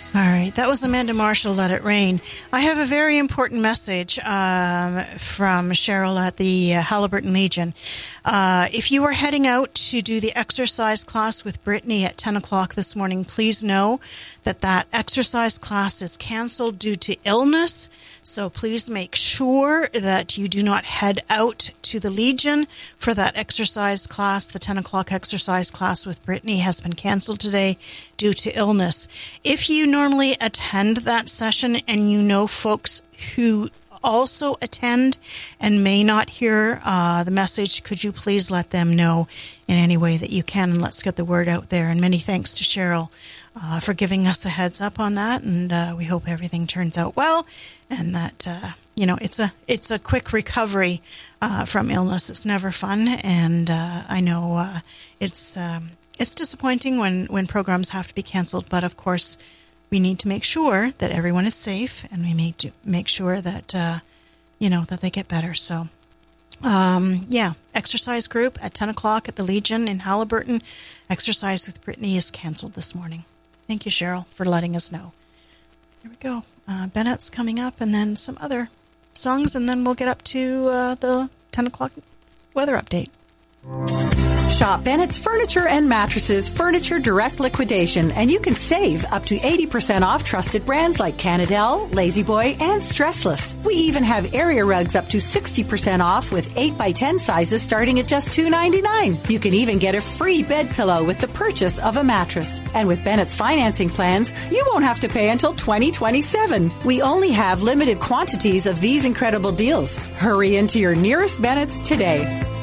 All right, that was Amanda Marshall, Let It Rain. I have a very important message from Cheryl at the Haliburton Legion. If you are heading out to do the exercise class with Brittany at 10 o'clock this morning, please know that exercise class is canceled due to illness. So please make sure that you do not head out to the Legion for that exercise class. The 10 o'clock exercise class with Brittany has been canceled today due to illness. If you normally attend that session and you know folks who also attend and may not hear the message, could you please let them know in any way that you can, and let's get the word out there. And many thanks to Cheryl for giving us a heads up on that, and we hope everything turns out well, and that it's a quick recovery from illness. It's never fun, and I know it's disappointing when programs have to be canceled, but of course we need to make sure that everyone is safe, and we need to make sure that that they get better. So exercise group at 10 o'clock at the Legion in Haliburton. Exercise with Brittany is canceled this morning. Thank you, Cheryl, for letting us know. Here we go. Bennett's coming up, and then some other songs, and then we'll get up to the 10 o'clock weather update. Shop Bennett's Furniture and Mattresses Furniture Direct Liquidation, and you can save up to 80% off trusted brands like Canadell, La-Z-Boy, and Stressless. We even have area rugs up to 60% off with 8x10 sizes starting at just $2.99. You can even get a free bed pillow with the purchase of a mattress. And with Bennett's financing plans, you won't have to pay until 2027. We only have limited quantities of these incredible deals. Hurry into your nearest Bennett's today.